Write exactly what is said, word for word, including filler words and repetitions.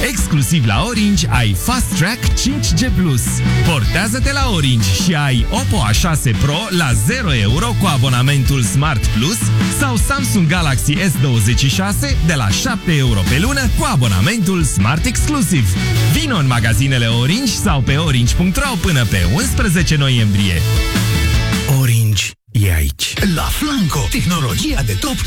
Exclusiv la Orange ai Fast Track cinci G plus. Portează-te la Orange și ai Oppo A șase Pro la zero euro cu abonamentul Smart Plus sau Samsung Galaxy S douăzeci și șase de la șapte euro pe lună cu abonamentul Smart Exclusive. Vino în magazinele Orange sau pe orange punct ro până pe unsprezece noiembrie. Orange e aici. La Flanco, tehnologia de top